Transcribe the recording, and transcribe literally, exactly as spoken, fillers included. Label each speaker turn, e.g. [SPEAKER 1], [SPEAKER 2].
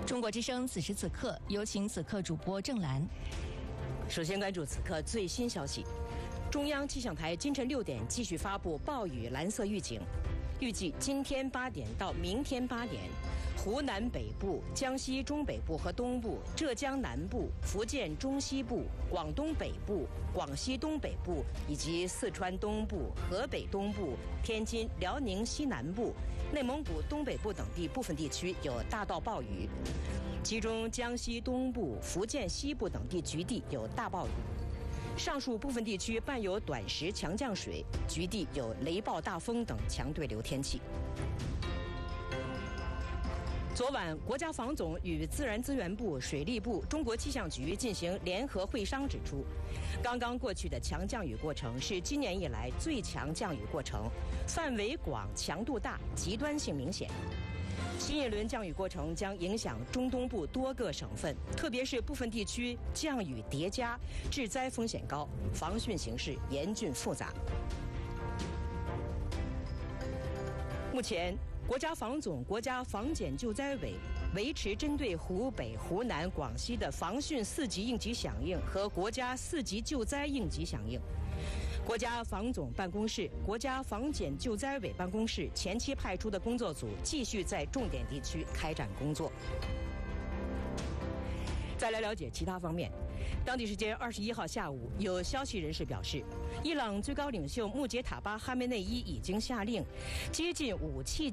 [SPEAKER 1] 中国之声此时此刻，有请此刻主播郑兰。
[SPEAKER 2] 首先关注此刻最新消息，中央气象台今晨六点继续发布暴雨蓝色预警，预计今天八点到明天八点，湖南北部、江西中北部和东部、浙江南部、福建中西部、广东北部、广西东北部以及四川东部、河北东部、天津、辽宁西南部、内蒙古东北部等地部分地区有大到暴雨，其中江西东部、福建西部等地局地有大暴雨。上述部分地区伴有短时强降水，局地有雷暴大风等强对流天气。昨晚，国家防总与自然资源部、水利部、中国气象局进行联合会商，指出，刚刚过去的强降雨过程是今年以来最强降雨过程，范围广、强度大、极端性明显。新一轮降雨过程将影响中东部多个省份，特别是部分地区降雨叠加，致灾风险高，防汛形势严峻复杂。目前，国家防总、国家防检救灾委维持针对湖北、湖南、广西的防汛四级应急响应和国家四级救灾应急响应。国家防总办公室、国家防检救灾委办公室前期派出的工作组继续在重点地区开展工作。再来了解其他方面，当地时间二十一号下午，有消息人士表示，伊朗最高领袖穆杰塔巴哈梅内伊已经下令，接近武器